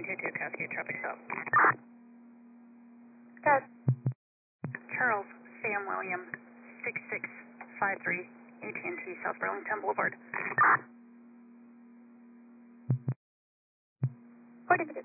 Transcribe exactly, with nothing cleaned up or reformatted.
two two, Cascade traffic stop. Got Charles Sam William, six six five three, A T and T South Burlington Boulevard. four two two.